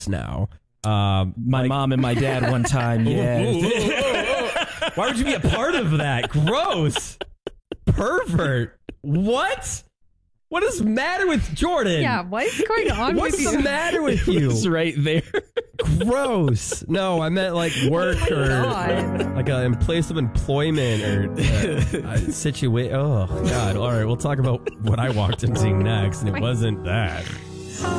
now. My mom and my dad one time. Yeah. Why would you be a part of that? Gross. Pervert. What? What is the matter with Jordan? Yeah, what is going on What's with the you? matter with you? It's right there. Gross. No, I meant like work or God. like in place of employment or situation. Oh, God. All right, we'll talk about what I walked into next, and it wasn't that.